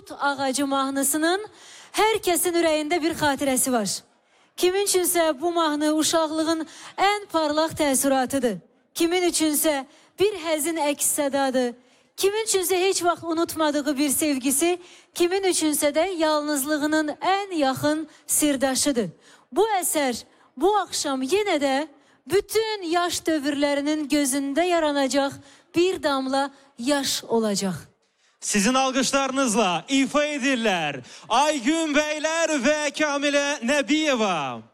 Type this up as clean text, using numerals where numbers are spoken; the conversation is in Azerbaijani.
Dut Ağacı mahnısının hər kəsin ürəyində bir xatirəsi var. Kimin üçünsə bu mahnı uşaqlığın ən parlaq təəssüratıdır. Kimin üçünsə bir həzin əks sədadır. Kimin üçünsə heç vaxt unutmadığı bir sevgisi, kimin üçünsə də yalnızlığının ən yaxın sirdaşıdır. Bu əsər bu axşam yenə də bütün yaş dövrlərinin gözündə yaranacaq bir damla yaş olacaq. Sizin alqışlarınızla ifa edirlər Aygün bəylər və Kamilə Nəbiyeva.